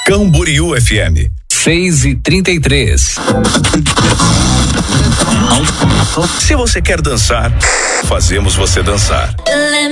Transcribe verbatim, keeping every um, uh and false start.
Camboriú F M. seis e trinta e três. Se você quer dançar, fazemos você dançar.